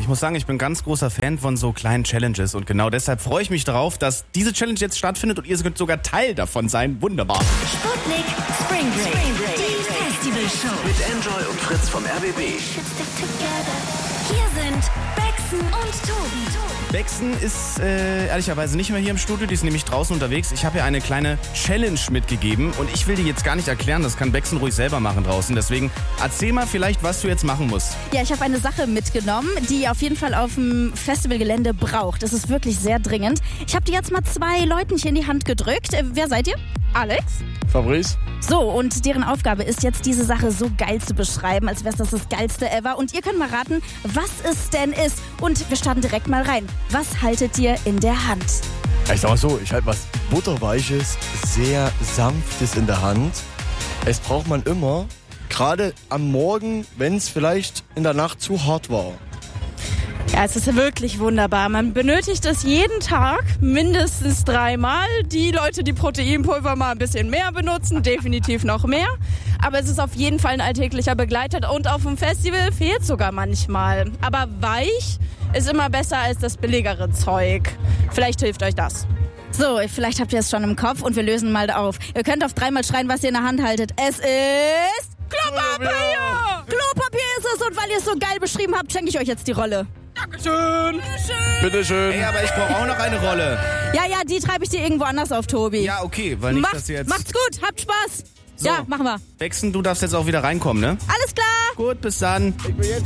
ich muss sagen, ich bin ein ganz großer Fan von so kleinen Challenges und genau deshalb freue ich mich darauf, dass diese Challenge jetzt stattfindet und ihr könnt sogar Teil davon sein. Wunderbar. Sputnik Spring Break, die Festivalshow. Mit Enjoy und Fritz vom RBB. Hier sind Bexen und Tobi. Bexen ist ehrlicherweise nicht mehr hier im Studio, die ist nämlich draußen unterwegs. Ich habe ihr eine kleine Challenge mitgegeben und ich will die jetzt gar nicht erklären, das kann Bexen ruhig selber machen draußen. Deswegen erzähl mal vielleicht, was du jetzt machen musst. Ja, ich habe eine Sache mitgenommen, die ihr auf jeden Fall auf dem Festivalgelände braucht. Das ist wirklich sehr dringend. Ich habe die jetzt mal 2 Leuten hier in die Hand gedrückt. Wer seid ihr? Alex? Fabrice? So, und deren Aufgabe ist jetzt, diese Sache so geil zu beschreiben, als wäre es das Geilste ever. Und ihr könnt mal raten, was es denn ist. Und wir starten direkt mal rein. Was haltet ihr in der Hand? Ich sag mal so, ich halte was Butterweiches, sehr Sanftes in der Hand. Es braucht man immer, gerade am Morgen, wenn es vielleicht in der Nacht zu hart war. Ja, es ist wirklich wunderbar. Man benötigt es jeden Tag, mindestens 3-mal. Die Leute, die Proteinpulver mal ein bisschen mehr benutzen, definitiv noch mehr. Aber es ist auf jeden Fall ein alltäglicher Begleiter und auf dem Festival fehlt sogar manchmal. Aber weich ist immer besser als das billigere Zeug. Vielleicht hilft euch das. So, vielleicht habt ihr es schon im Kopf und wir lösen mal auf. Ihr könnt auf 3-mal schreien, was ihr in der Hand haltet. Es ist Klopapier! Klopapier ist es und weil ihr es so geil beschrieben habt, schenke ich euch jetzt die Rolle. Dankeschön. Bitteschön. Ey, aber ich brauche auch noch eine Rolle. Ja, die treibe ich dir irgendwo anders auf, Tobi. Ja, okay, weil nicht, dass ihr jetzt... Macht's gut, habt Spaß. So. Ja, machen wir. Bexen, du darfst jetzt auch wieder reinkommen, ne? Alles klar. Gut, bis dann. Ich will jetzt